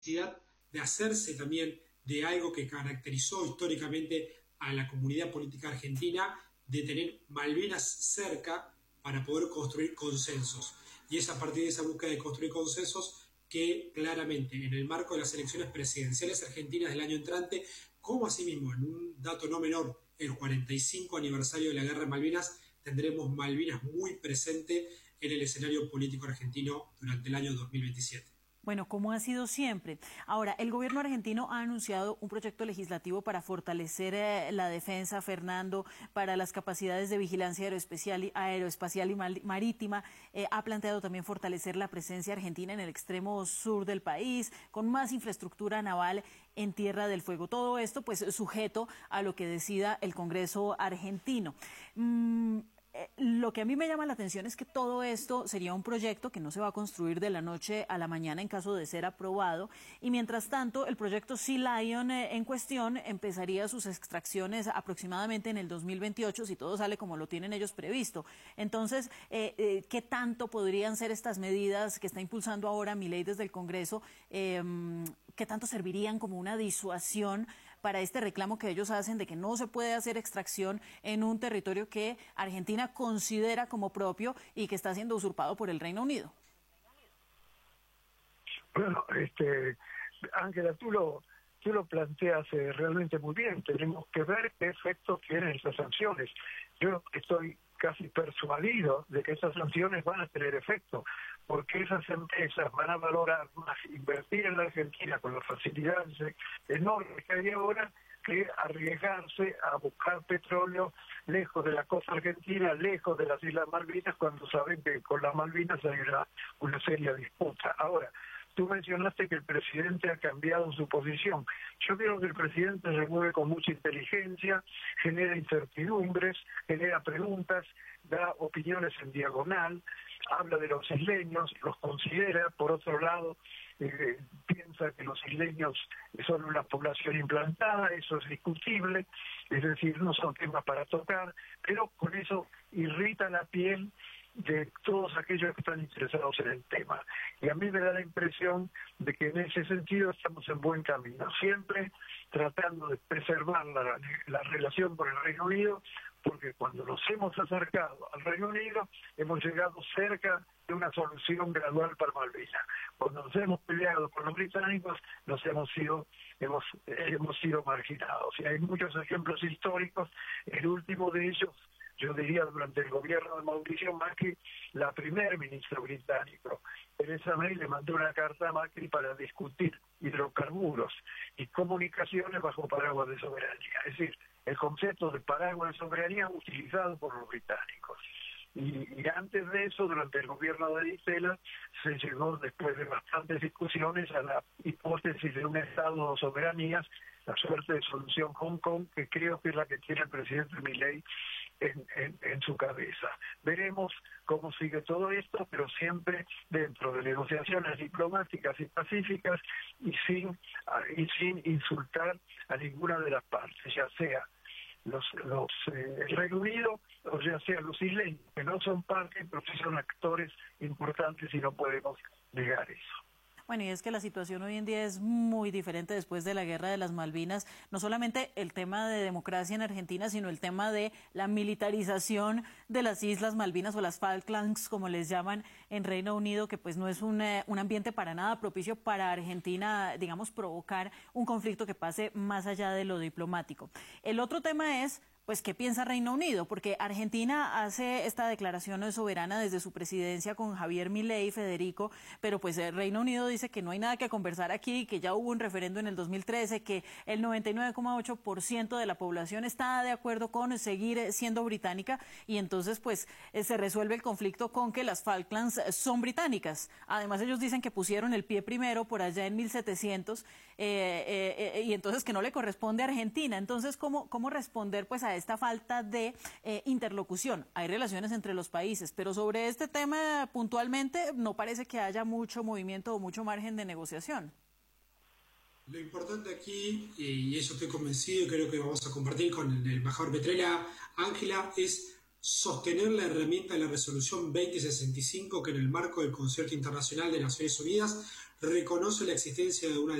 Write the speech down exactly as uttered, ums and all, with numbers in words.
necesidad de hacerse también de algo que caracterizó históricamente a la comunidad política argentina, de tener Malvinas cerca para poder construir consensos. Y es a partir de esa búsqueda de construir consensos que claramente en el marco de las elecciones presidenciales argentinas del año entrante, como asimismo en un dato no menor, el cuarenta y cinco aniversario de la Guerra de Malvinas, tendremos Malvinas muy presente en el escenario político argentino durante el año dos mil veintisiete. Bueno, como ha sido siempre. Ahora, el gobierno argentino ha anunciado un proyecto legislativo para fortalecer eh, la defensa, Fernando, para las capacidades de vigilancia aeroespacial y, aeroespacial y marítima. Eh, ha planteado también fortalecer la presencia argentina en el extremo sur del país, con más infraestructura naval en Tierra del Fuego. Todo esto, pues, sujeto a lo que decida el Congreso argentino. Mm, Eh, lo que a mí me llama la atención es que todo esto sería un proyecto que no se va a construir de la noche a la mañana en caso de ser aprobado, y mientras tanto el proyecto Sea Lion eh, en cuestión empezaría sus extracciones aproximadamente en el dos mil veintiocho si todo sale como lo tienen ellos previsto. Entonces, eh, eh, ¿qué tanto podrían ser estas medidas que está impulsando ahora Milei desde el Congreso? Eh, ¿Qué tanto servirían como una disuasión para este reclamo que ellos hacen de que no se puede hacer extracción en un territorio que Argentina considera como propio y que está siendo usurpado por el Reino Unido? Bueno, este, Ángela, tú lo, tú lo planteas eh, realmente muy bien. Tenemos que ver qué efectos tienen esas sanciones. Yo estoy casi persuadido de que esas sanciones van a tener efecto, porque esas empresas van a valorar más invertir en la Argentina con las facilidades enormes que hay ahora que arriesgarse a buscar petróleo lejos de la costa argentina, lejos de las Islas Malvinas, cuando saben que con las Malvinas hay una, una seria disputa. Ahora, tú mencionaste que el presidente ha cambiado su posición. Yo creo que el presidente se mueve con mucha inteligencia, genera incertidumbres, genera preguntas, da opiniones en diagonal, habla de los isleños, los considera. Por otro lado, eh, piensa que los isleños son una población implantada, eso es discutible, es decir, no son temas para tocar, pero con eso irrita la piel de todos aquellos que están interesados en el tema. Y a mí me da la impresión de que en ese sentido estamos en buen camino, siempre tratando de preservar la, la relación con el Reino Unido, porque cuando nos hemos acercado al Reino Unido hemos llegado cerca de una solución gradual para Malvinas. Cuando nos hemos peleado con los británicos nos hemos sido hemos hemos sido marginados. Y hay muchos ejemplos históricos. El último de ellos, yo diría, durante el gobierno de Mauricio Macri, la primer ministro británico, Theresa May, le mandó una carta a Macri para discutir hidrocarburos y comunicaciones bajo paraguas de soberanía. Es decir, el concepto de paraguas de soberanía utilizado por los británicos. Y, y antes de eso, durante el gobierno de Ditela, se llegó, después de bastantes discusiones, a la hipótesis de un estado de soberanías, la suerte de solución Hong Kong, que creo que es la que tiene el presidente Milei en, en, en su cabeza. Veremos cómo sigue todo esto, pero siempre dentro de negociaciones diplomáticas y pacíficas y sin, y sin insultar a ninguna de las partes, ya sea los, los eh, el Reino Unido o ya sea los isleños, que no son parte, pero sí son actores importantes y no podemos negar eso. Bueno, y es que la situación hoy en día es muy diferente después de la Guerra de las Malvinas. No solamente el tema de democracia en Argentina, sino el tema de la militarización de las Islas Malvinas o las Falklands, como les llaman en Reino Unido, que pues no es un, eh, un ambiente para nada propicio para Argentina, digamos, provocar un conflicto que pase más allá de lo diplomático. El otro tema es, pues, ¿qué piensa Reino Unido? Porque Argentina hace esta declaración soberana desde su presidencia con Javier Milei, Federico, pero pues el Reino Unido dice que no hay nada que conversar aquí, que ya hubo un referendo en el dos mil trece, que el noventa y nueve coma ocho por ciento de la población está de acuerdo con seguir siendo británica, y entonces pues se resuelve el conflicto con que las Falklands son británicas. Además ellos dicen que pusieron el pie primero por allá en mil setecientos eh, eh, eh, y entonces que no le corresponde a Argentina. Entonces, ¿cómo, cómo responder pues a esta falta de eh, interlocución? Hay relaciones entre los países, pero sobre este tema puntualmente no parece que haya mucho movimiento o mucho margen de negociación. Lo importante aquí, y eso estoy convencido y creo que vamos a compartir con el embajador Petrella, Ángela, es sostener la herramienta de la resolución veinte sesenta y cinco, que en el marco del Concierto Internacional de Naciones Unidas reconoce la existencia de una